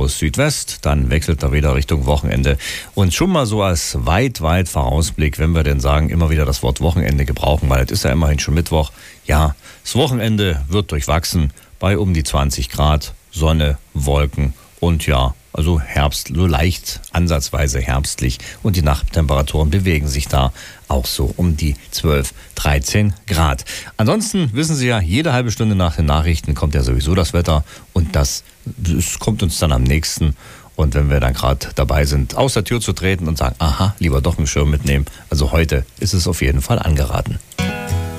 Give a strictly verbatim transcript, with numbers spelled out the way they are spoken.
aus Südwest, dann wechselt er wieder Richtung Wochenende. Und schon mal so als weit, weit Vorausblick, wenn wir denn sagen, immer wieder das Wort Wochenende gebrauchen, weil es ist ja immerhin schon Mittwoch. Ja, das Wochenende wird durchwachsen bei um die zwanzig Grad, Sonne, Wolken und ja, also Herbst, so leicht ansatzweise herbstlich und die Nachttemperaturen bewegen sich da auch so um die zwölf, dreizehn Grad. Ansonsten wissen Sie ja, jede halbe Stunde nach den Nachrichten kommt ja sowieso das Wetter und das, das kommt uns dann am nächsten. Und wenn wir dann gerade dabei sind, aus der Tür zu treten und sagen, aha, lieber doch einen Schirm mitnehmen, also heute ist es auf jeden Fall angeraten.